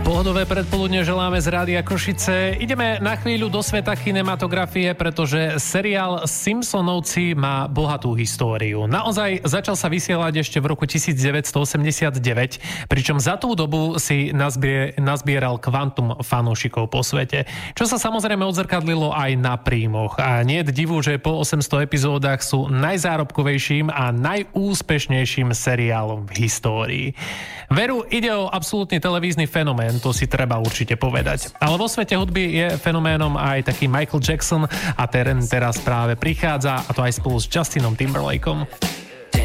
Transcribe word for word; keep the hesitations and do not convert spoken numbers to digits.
Pohodové predpoludne želáme z Rádia Košice. Ideme na chvíľu do sveta kinematografie, pretože seriál Simpsonovci má bohatú históriu. Naozaj začal sa vysielať ešte v roku devätnásťstoosemdesiatdeväť, pričom za tú dobu si nazbie, nazbieral kvantum fanúšikov po svete, čo sa samozrejme odzrkadlilo aj na príjmoch. A nie je divu, že po osemsto epizódach sú najzárobkovejším a najúspešnejším seriálom v histórii. Veru, ide o absolútny televízny fenomén, to si treba určite povedať. Ale vo svete hudby je fenoménom aj taký Michael Jackson a ten teraz práve prichádza, a to aj spolu s Justinom Timberlakeom.